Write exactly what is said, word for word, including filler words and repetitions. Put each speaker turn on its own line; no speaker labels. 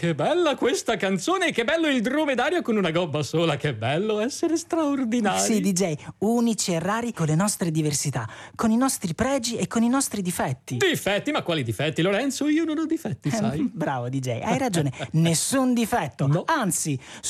che bella questa canzone e che bello il dromedario con una gobba sola. Che bello essere straordinari.
Sì, D J, unici e rari con le nostre diversità, con i nostri pregi e con i nostri difetti.
Difetti? Ma quali difetti, Lorenzo? Io non ho difetti, sai?
Bravo, D J, hai ragione. Nessun difetto.
No.
Anzi,